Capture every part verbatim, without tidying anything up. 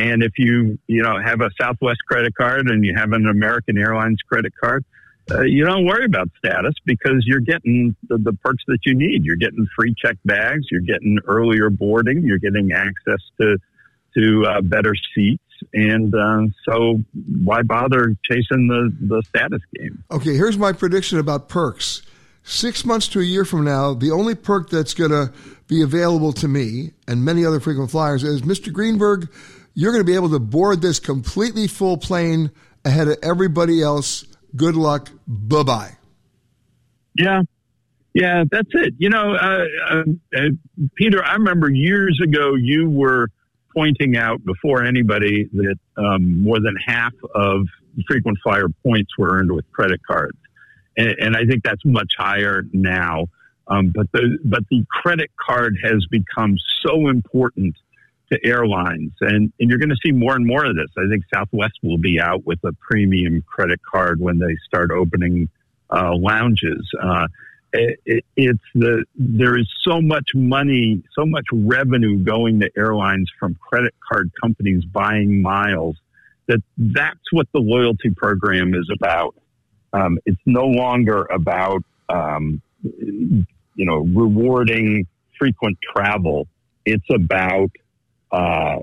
And if you, you know, have a Southwest credit card and you have an American Airlines credit card, uh, you don't worry about status because you're getting the, the perks that you need. You're getting free check bags. You're getting earlier boarding. You're getting access to, to uh, better seats. And uh, so why bother chasing the, the status game? Okay, here's my prediction about perks. Six months to a year from now, the only perk that's going to be available to me and many other frequent flyers is, Mister Greenberg, you're going to be able to board this completely full plane ahead of everybody else. Good luck. Bye-bye. Yeah. Yeah, that's it. You know, uh, uh, uh, Peter, I remember years ago you were pointing out before anybody that um, more than half of frequent flyer points were earned with credit cards. And, and I think that's much higher now. Um, but the but the credit card has become so important to airlines. And, and you're going to see more and more of this. I think Southwest will be out with a premium credit card when they start opening uh, lounges. Uh, it, it, it's the there is so much money, so much revenue going to airlines from credit card companies buying miles that that's what the loyalty program is about. Um, it's no longer about, um, you know, rewarding frequent travel. It's about uh,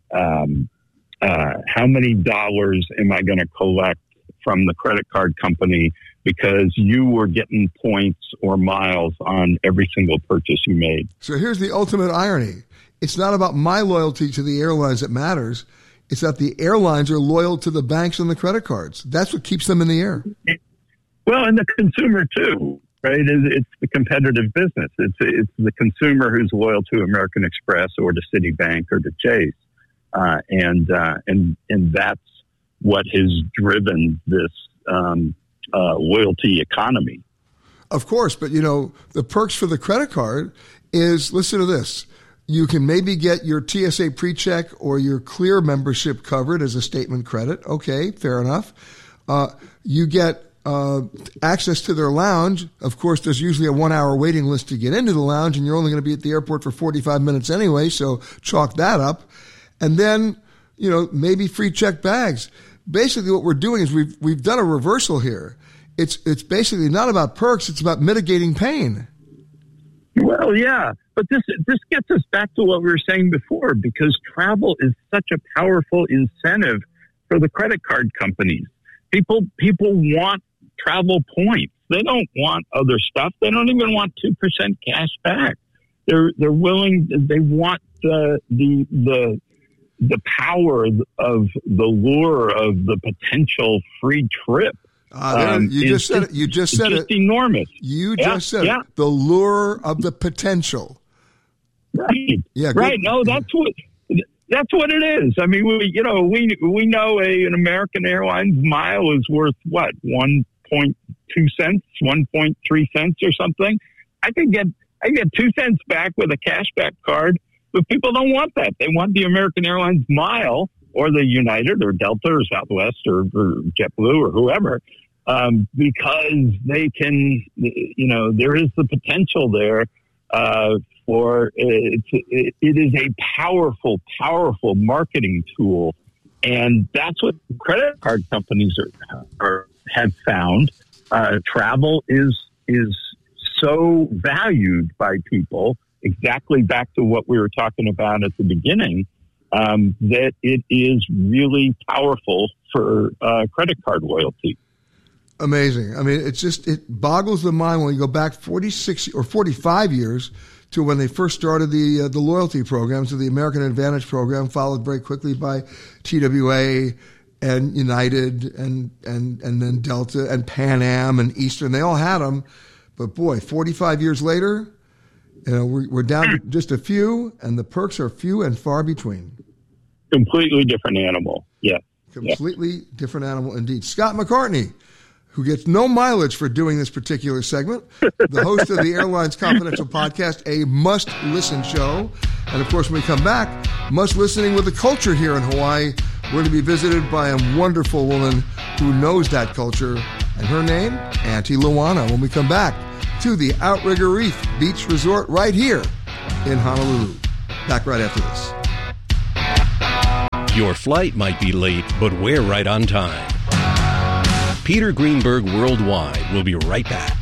um, uh, how many dollars am I going to collect from the credit card company because you were getting points or miles on every single purchase you made. So here's the ultimate irony. It's not about my loyalty to the airlines that matters. It's that the airlines are loyal to the banks and the credit cards. That's what keeps them in the air. Well, and the consumer too, right? It's the competitive business. It's it's the consumer who's loyal to American Express or to Citibank or to Chase, uh, and uh, and and that's what has driven this um, uh, loyalty economy. Of course, but you know the perks for the credit card is, listen to this. You can maybe get your T S A PreCheck or your Clear membership covered as a statement credit. Okay, fair enough. Uh, you get uh, access to their lounge. Of course, there's usually a one-hour waiting list to get into the lounge, and you're only going to be at the airport for forty-five minutes anyway, so chalk that up. And then, you know, maybe free check bags. Basically, what we're doing is we've we've done a reversal here. It's it's basically not about perks; it's about mitigating pain. Well, yeah. But this this gets us back to what we were saying before, because travel is such a powerful incentive for the credit card companies. People people want travel points. They don't want other stuff. They don't even want two percent cash back. They're they're willing. They want the the the the power of the lure of the potential free trip. Uh, um, you just said it. You just said just it. Enormous. You yeah, just said yeah. it. The lure of the potential. Right. Yeah. Good. Right. No, that's what that's what it is. I mean, we you know we we know a an American Airlines mile is worth what one point two cents, one point three cents, or something. I could get I could get two cents back with a cashback card, but people don't want that. They want the American Airlines mile, or the United or Delta or Southwest or, or JetBlue or whoever, um, because they can. You know, there is the potential there. Uh, for it's, it, it is a powerful, powerful marketing tool, and that's what credit card companies are, are have found. Uh, travel is is so valued by people. Exactly back to what we were talking about at the beginning, um, that it is really powerful for uh, credit card loyalty. Amazing. I mean, it's just, it boggles the mind when you go back forty-six or forty-five years to when they first started the uh, the loyalty programs, so the American Advantage program, followed very quickly by T W A and United and, and, and then Delta and Pan Am and Eastern. They all had them. But boy, forty-five years later, you know, we're, we're down to just a few, and the perks are few and far between. Completely different animal. Yeah. Completely yeah. different animal indeed. Scott McCartney, who gets no mileage for doing this particular segment, the host of the Airlines Confidential podcast, a must-listen show. And, of course, when we come back, must-listening with the culture here in Hawaii. We're going to be visited by a wonderful woman who knows that culture, and her name, Auntie Luana, when we come back to the Outrigger Reef Beach Resort right here in Honolulu. Back right after this. Your flight might be late, but we're right on time. Peter Greenberg Worldwide will be right back.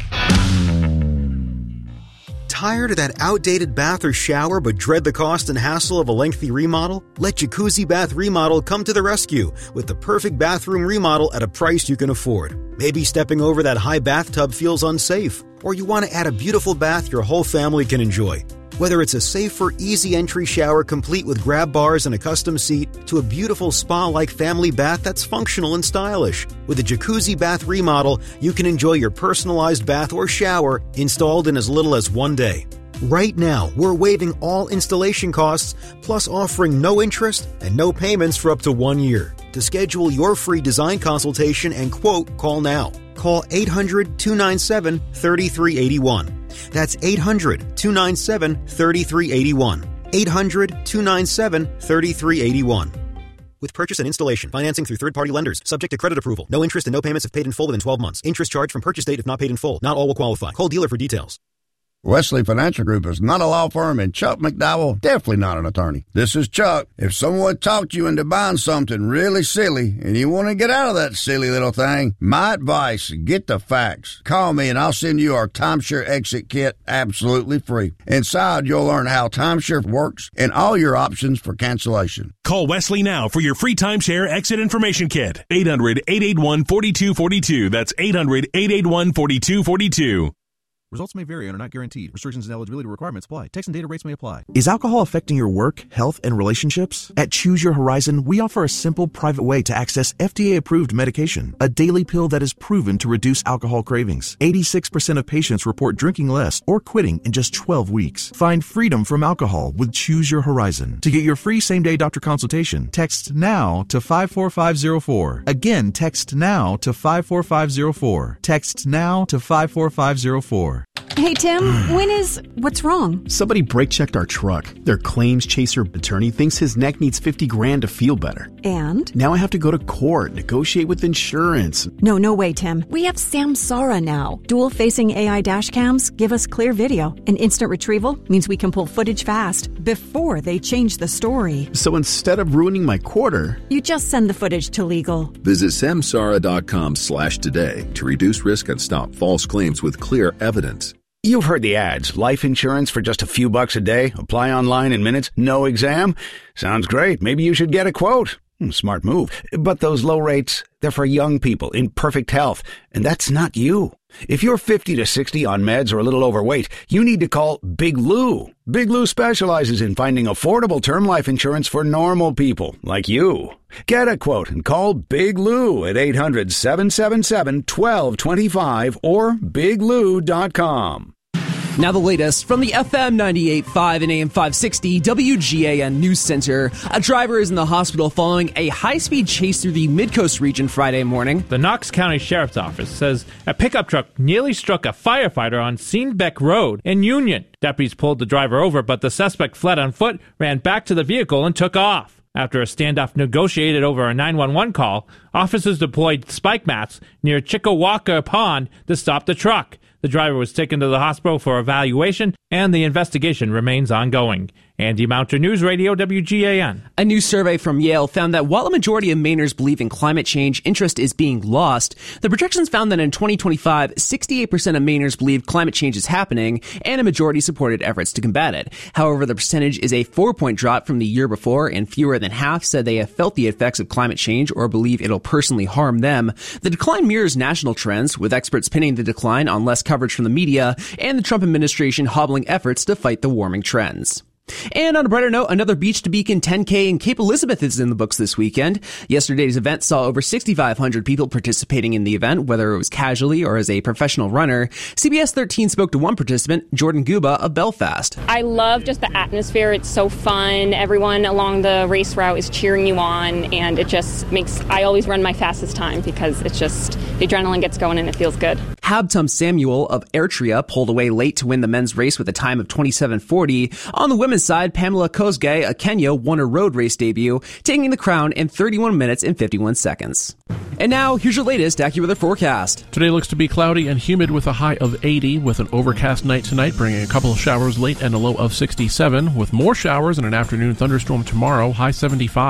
Tired of that outdated bath or shower but dread the cost and hassle of a lengthy remodel? Let Jacuzzi Bath Remodel come to the rescue with the perfect bathroom remodel at a price you can afford. Maybe stepping over that high bathtub feels unsafe, or you want to add a beautiful bath your whole family can enjoy. Whether it's a safer, easy entry shower complete with grab bars and a custom seat, to a beautiful spa-like family bath that's functional and stylish. With a Jacuzzi Bath Remodel, you can enjoy your personalized bath or shower installed in as little as one day. Right now, we're waiving all installation costs, plus offering no interest and no payments for up to one year. To schedule your free design consultation and quote, call now. Call eight hundred, two nine seven, three three eight one. That's eight hundred, two nine seven, three three eight one. eight hundred, two nine seven, three three eight one. With purchase and installation, financing through third-party lenders, subject to credit approval. No interest and no payments if paid in full within twelve months. Interest charged from purchase date if not paid in full. Not all will qualify. Call dealer for details. Wesley Financial Group is not a law firm, and Chuck McDowell definitely not an attorney. This is Chuck. If someone talked you into buying something really silly and you want to get out of that silly little thing, my advice, get the facts. Call me and I'll send you our timeshare exit kit absolutely free. Inside, you'll learn how timeshare works and all your options for cancellation. Call Wesley now for your free timeshare exit information kit. eight hundred, eight eight one, four two four two. That's eight hundred, eight eight one, four two four two. Results may vary and are not guaranteed. Restrictions and eligibility requirements apply. Text and data rates may apply. Is alcohol affecting your work, health, and relationships? At Choose Your Horizon, we offer a simple, private way to access F D A-approved medication, a daily pill that is proven to reduce alcohol cravings. eighty-six percent of patients report drinking less or quitting in just twelve weeks. Find freedom from alcohol with Choose Your Horizon. To get your free same-day doctor consultation, text NOW to five four five zero four. Again, text NOW to five four five zero four. Text NOW to five four five zero four. Hey, Tim, when is... What's wrong? Somebody brake-checked our truck. Their claims chaser attorney thinks his neck needs fifty grand to feel better. And? Now I have to go to court, negotiate with insurance. No, no way, Tim. We have Samsara now. Dual-facing A I dash cams give us clear video. And instant retrieval means we can pull footage fast before they change the story. So instead of ruining my quarter... You just send the footage to legal. Visit samsara.com slash today to reduce risk and stop false claims with clear evidence. You've heard the ads. Life insurance for just a few bucks a day. Apply online in minutes. No exam. Sounds great. Maybe you should get a quote. Smart move. But those low rates, they're for young people in perfect health. And that's not you. If you're fifty to sixty on meds or a little overweight, you need to call Big Lou. Big Lou specializes in finding affordable term life insurance for normal people like you. Get a quote and call Big Lou at eight hundred, seven seven seven, one two two five or big lou dot com. Now the latest from the F M ninety-eight point five and A M five sixty W G A N News Center. A driver is in the hospital following a high-speed chase through the Mid-Coast region Friday morning. The Knox County Sheriff's Office says a pickup truck nearly struck a firefighter on Seenbeck Road in Union. Deputies pulled the driver over, but the suspect fled on foot, ran back to the vehicle, and took off. After a standoff negotiated over a nine one one call, officers deployed spike mats near Chickawawa Pond to stop the truck. The driver was taken to the hospital for evaluation, and the investigation remains ongoing. Andy Mounter, News Radio, W G A N. A new survey from Yale found that while a majority of Mainers believe in climate change, interest is being lost. The projections found that in twenty twenty-five, sixty-eight percent of Mainers believe climate change is happening, and a majority supported efforts to combat it. However, the percentage is a four-point drop from the year before, and fewer than half said they have felt the effects of climate change or believe it'll personally harm them. The decline mirrors national trends, with experts pinning the decline on less coverage from the media and the Trump administration hobbling efforts to fight the warming trends. And on a brighter note, another Beach to Beacon ten K in Cape Elizabeth is in the books this weekend. Yesterday's event saw over sixty-five hundred people participating in the event, whether it was casually or as a professional runner. C B S thirteen spoke to one participant, Jordan Guba of Belfast. I love just the atmosphere. It's so fun. Everyone along the race route is cheering you on, and it just makes, I always run my fastest time because it's just, the adrenaline gets going and it feels good. Habtum Samuel of Airtria pulled away late to win the men's race with a time of twenty-seven forty. On the women's side, Pamela Kosgei of Kenya won her road race debut, taking the crown in thirty-one minutes and fifty-one seconds. And now, here's your latest AccuWeather forecast. Today looks to be cloudy and humid with a high of eighty, with an overcast night tonight, bringing a couple of showers late and a low of sixty-seven, with more showers and an afternoon thunderstorm tomorrow, high seventy-five.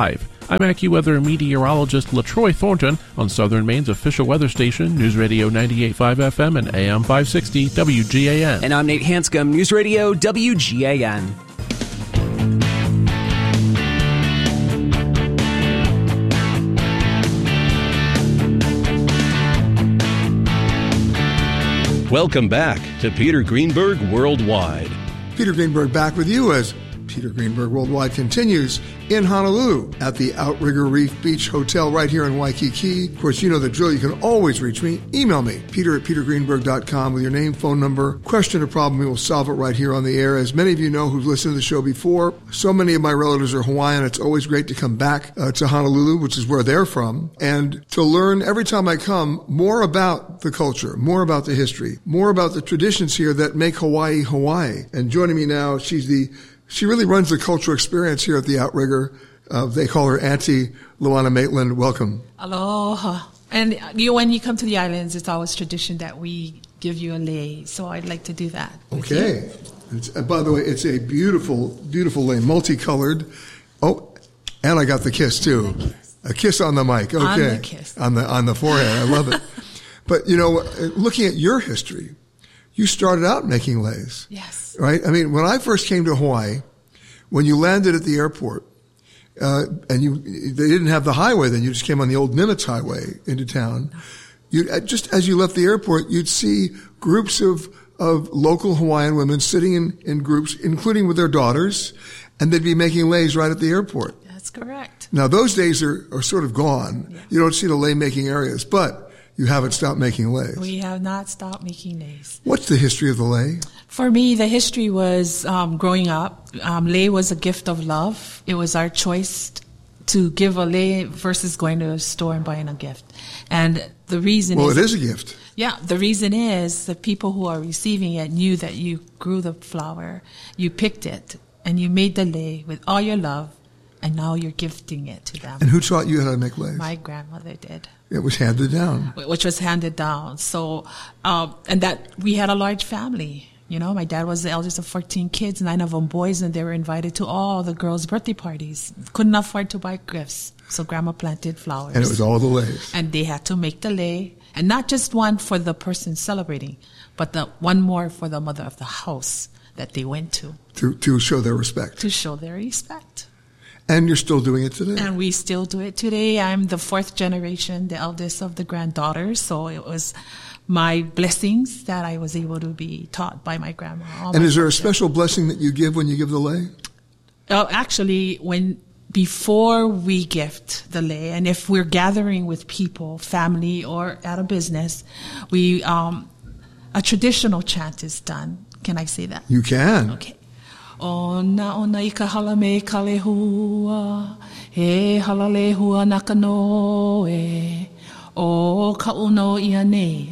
I'm AccuWeather meteorologist LaTroy Thornton on Southern Maine's official weather station, News Radio ninety-eight point five F M and A M five sixty W G A N. And I'm Nate Hanscom, News Radio W G A N. Welcome back to Peter Greenberg Worldwide. Peter Greenberg back with you as Peter Greenberg Worldwide continues in Honolulu at the Outrigger Reef Beach Hotel right here in Waikiki. Of course, you know the drill. You can always reach me. Email me, peter at peter greenberg dot com with your name, phone number, question or problem. We will solve it right here on the air. As many of you know who've listened to the show before, so many of my relatives are Hawaiian. It's always great to come back uh, to Honolulu, which is where they're from, and to learn every time I come more about the culture, more about the history, more about the traditions here that make Hawaii, Hawaii. And joining me now, she's the She really runs the cultural experience here at the Outrigger. Uh, they call her Auntie Luana Maitland. Welcome. Aloha. And you, when you come to the islands, it's always tradition that we give you a lei. So I'd like to do that. Okay. It's, uh, by the way, it's a beautiful, beautiful lei, multicolored. Oh, and I got the kiss too. Kiss. A kiss on the mic. Okay. On the kiss. On the, on the forehead. I love it. But, you know, looking at your history, you started out making leis. Yes. Right? I mean, when I first came to Hawaii, when you landed at the airport, uh, and you, they didn't have the highway then, you just came on the old Nimitz Highway into town. You, just as you left the airport, you'd see groups of, of local Hawaiian women sitting in, in groups, including with their daughters, and they'd be making leis right at the airport. That's correct. Now, those days are, are sort of gone. Yeah. You don't see the lei making areas, but you haven't stopped making leis. We have not stopped making leis. What's the history of the lei? For me, the history was um, growing up. Um, lei was a gift of love. It was our choice to give a lei versus going to a store and buying a gift. And the reason well, is... Well, it is a gift. Yeah, the reason is the people who are receiving it knew that you grew the flower, you picked it, and you made the lei with all your love, and now you're gifting it to them. And who taught you how to make leis? My grandmother did. It was handed down. Which was handed down. So, uh, and that we had a large family. You know, my dad was the eldest of fourteen kids, nine of them boys, and they were invited to all the girls' birthday parties. Couldn't afford to buy gifts, so Grandma planted flowers. And it was all the leis. And they had to make the lei, and not just one for the person celebrating, but the one more for the mother of the house that they went to. To, to show their respect. To show their respect. And you're still doing it today. And we still do it today. I'm the fourth generation, the eldest of the granddaughters. So it was my blessings that I was able to be taught by my grandma. And is there a special blessing that you give when you give the lei? Oh, actually, when before we gift the lei, and if we're gathering with people, family, or at a business, we um, a traditional chant is done. Can I say that? You can. Okay. Ona ona I ka halame ka lehua, he halalehua nakano e, o ka uno ia nei.